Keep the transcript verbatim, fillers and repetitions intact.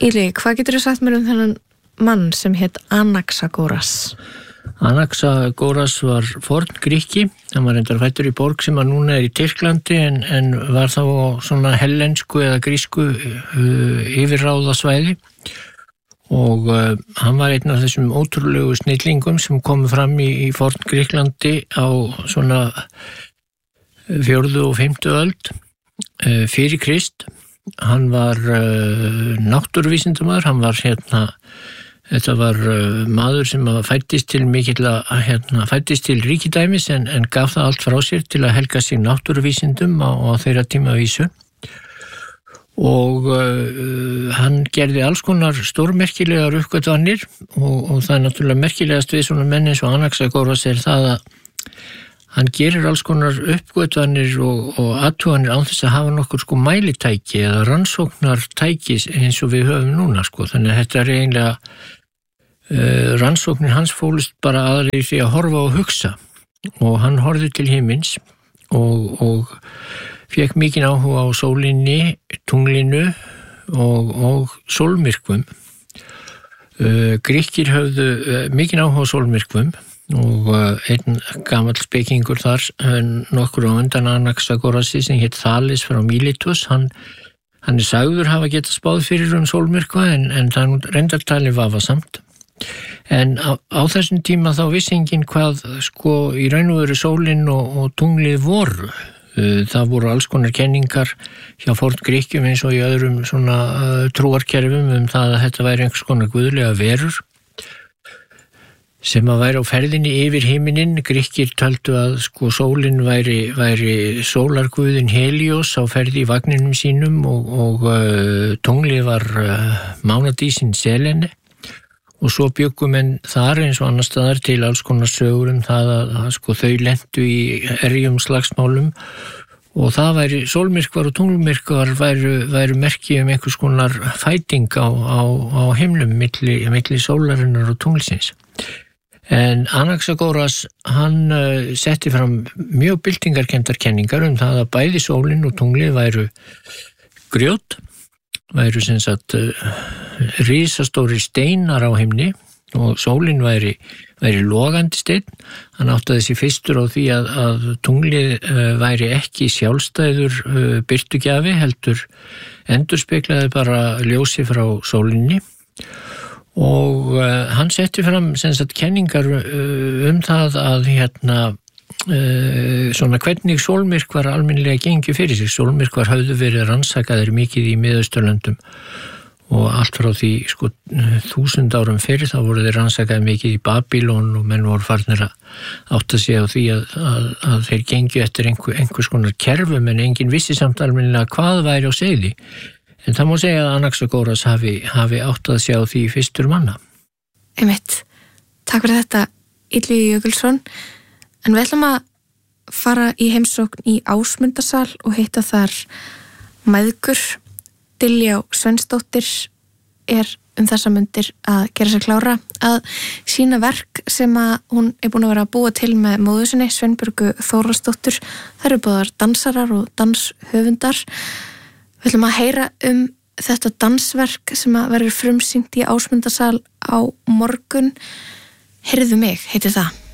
Íli, hvað getur þú sagt mér um þennan mann sem hétt Anaxagóras? Anaxagóras var forn Grikki, hann var reyndar fæddur í borg sem að núna er í Tyrklandi en, en var þá svona hellensku eða grísku uh, yfirráðasvæði og uh, hann var einn af þessum ótrúlegu snillingum sem komu fram í, í forn Gríklandi á svona fjórðu og fimmtu öld uh, fyrir Krist. Hann var uh, náttúruvísindamaður, hann var hérna, þetta var uh, maður sem fæddist til mikill að, hérna, fæddist til ríkidæmis en, en gaf það allt frá sér til að helga sig náttúruvísindum á, á þeirra tímavísu. Og uh, hann gerði alls konar stórmerkilegar uppgötvanir og, og það er náttúrulega merkilegast við svona menn eins og Anaxagóras er það að hann gerir alls konar uppgötvanir og, og athuganir án þess að hafa nokkur sko mælitæki eða rannsóknartæki eins og við höfum núna sko. Þannig að þetta er eiginlega uh, rannsóknir hans fólust bara aðra í því að horfa og hugsa og hann horfði til himins og, og fekk mikinn áhuga á sólinni, tunglinu og, og sólmyrkvum. Uh, Grikkir höfðu uh, mikinn áhuga á sólmyrkvum og einn gamall spekingur þar nokkur á undan Anaxagórasi sem hétt Þales frá Míletus, hann, hann er sagður hafa getað spáð fyrir um sólmyrkva en, en það er reyndartali vafasamt. En á, á þessum tíma þá vissi enginn hvað sko í raun og veru sólin og, og tunglið voru. Það voru alls konar kenningar hjá forn Grikkjum eins og í öðrum svona trúarkerfum um það að þetta væri einhvers konar guðlega verur sem að væri á ferðinni yfir himininn. Grikkir töldu að sko sólin væri, væri sólarguðin Helios á ferði í vagninum sínum og, og uh, tunglið var uh, mánadísin Selene og svo bjöggum en þar eins og annar staðar til alls konar sögur um það að, að sko þau lentu í erjum slagsmálum og það væri sólmyrkvar og tunglmyrkvar væru, væru merki um einhvers konar fæting á, á, á himnum milli, milli sólarinnar og tunglsins. En Anaxagóras, hann uh, setti fram mjög byltingarkenndar kenningar um það að bæði sólin og tunglið væru grjót, væru sem sagt uh, risastóri steinar á himni og sólin væri, væri logandi steinn. Hann áttaði sig fyrstur á því að, að tunglið uh, væri ekki sjálfstæður uh, birtugjafi, heldur endurspeglaði bara ljósi frá sólinni. Og uh, hann setti fram sem sagt kenningar uh, um það að hérna uh, svona hvernig sólmyrkvar almennilega gengu fyrir sig. Sólmyrkvar höfðu verið rannsakaðir mikið í Miðausturlöndum og allt frá því sko þúsund árum fyrir þá voru þeir rannsakaðir mikið í Babylon og menn voru farnir að átta sig á því að, að, að þeir gengu eftir einhver, einhvers konar kerfum en enginn vissi samt almennilega hvað væri á seiði. En það má segja að Anaxagóras hafi, hafi átt að sjá því fyrstur manna. Einmitt. Takk fyrir þetta, Illugi Jökulsson. En við ætlum að fara í heimsókn í Ásmundarsal og hitta þar mæðgur. Diljá Sveinsdóttir er um þessa mundir að gera sér klára að sína verk sem að hún er búin að vera að búa til með móður sinni, Sveinbjörgu Þórðarsdóttur. Það eru báðar dansarar og danshöfundar. Við ætlum að heyra um þetta dansverk sem að verður frumsýnt í Ásmundarsal á morgun. Heyrðu mig, heitir það.